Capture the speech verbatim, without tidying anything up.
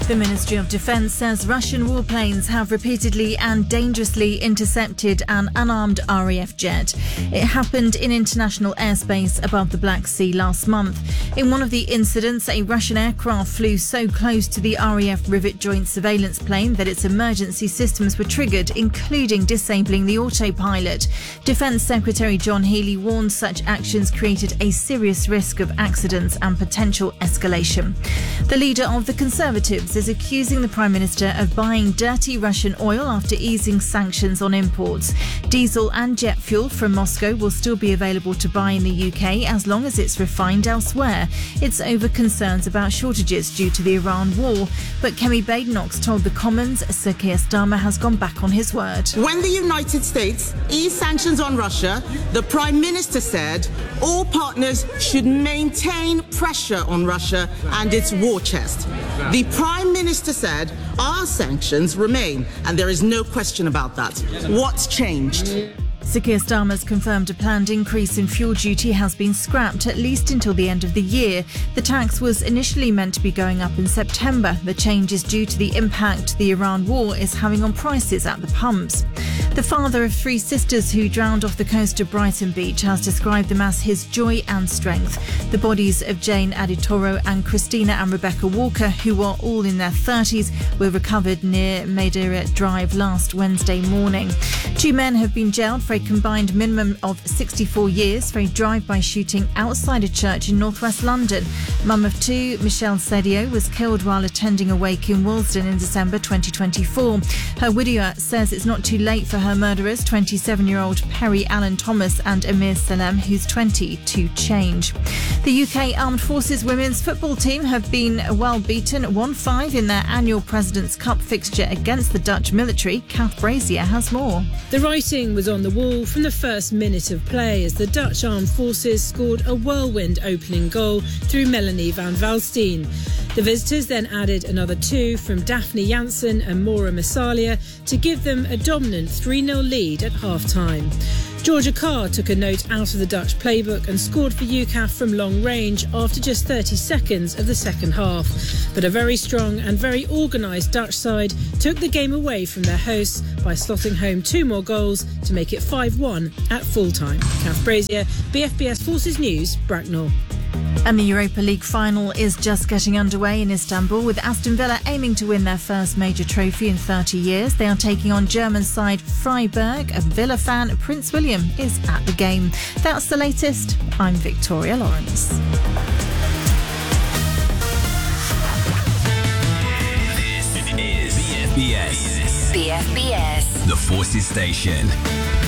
The Ministry of Defence says Russian warplanes have repeatedly and dangerously intercepted an unarmed R A F jet. It happened in international airspace above the Black Sea last month. In one of the incidents, a Russian aircraft flew so close to the R A F Rivet Joint Surveillance plane that its emergency systems were triggered, including disabling the autopilot. Defence Secretary John Healey warned such actions created a serious risk of accidents and potential escalation. The leader of the Conservatives is accusing the Prime Minister of buying dirty Russian oil after easing sanctions on imports. Diesel and jet fuel from Moscow will still be available to buy in the U K as long as it's refined elsewhere. It's over concerns about shortages due to the Iran war. But Kemi Badenoch told the Commons Sir Keir Starmer has gone back on his word. When the United States eased sanctions on Russia, the Prime Minister said all partners should maintain pressure on Russia and its war chest. The Prime Minister said our sanctions remain, and there is no question about that. What's changed? Sir Keir Starmer's confirmed a planned increase in fuel duty has been scrapped at least until the end of the year. The tax was initially meant to be going up in September. The change is due to the impact the Iran war is having on prices at the pumps. The father of three sisters who drowned off the coast of Brighton Beach has described them as his joy and strength. The bodies of Jane Aditoro and Christina and Rebecca Walker, who are all in their thirties, were recovered near Madeira Drive last Wednesday morning. Two men have been jailed for a combined minimum of sixty-four years for a drive-by shooting outside a church in northwest London. Mum of two, Michelle Sedio, was killed while attending a wake in Willesden in December twenty twenty-four. Her widower says it's not too late for her murderers, twenty-seven-year-old Perry Allen Thomas and Amir Salem, who's twenty, to change. The U K Armed Forces women's football team have been well beaten one five in their annual President's Cup fixture against the Dutch military. Kath Brazier has more. The writing was on the wall from the first minute of play as the Dutch Armed Forces scored a whirlwind opening goal through Melanie van Valsteen. The visitors then added another two from Daphne Janssen and Maura Massalia to give them a dominant three nil lead at half-time. Georgia Carr took a note out of the Dutch playbook and scored for U C A F from long range after just thirty seconds of the second half. But a very strong and very organised Dutch side took the game away from their hosts by slotting home two more goals to make it five one at full-time. Kath Brazier, B F B S Forces News, Bracknell. And the Europa League final is just getting underway in Istanbul, with Aston Villa aiming to win their first major trophy in thirty years. They are taking on German side Freiburg. A Villa fan, Prince William, is at the game. That's the latest. I'm Victoria Lawrence. This is B F B S. B F B S. The Forces Station.